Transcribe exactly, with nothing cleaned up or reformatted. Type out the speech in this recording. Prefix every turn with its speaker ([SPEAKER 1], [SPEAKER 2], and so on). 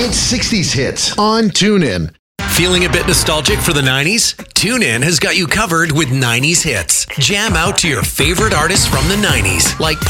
[SPEAKER 1] It's sixties hits on TuneIn.
[SPEAKER 2] Feeling a bit nostalgic for the nineties? TuneIn has got you covered with nineties hits. Jam out to your favorite artists from the nineties, like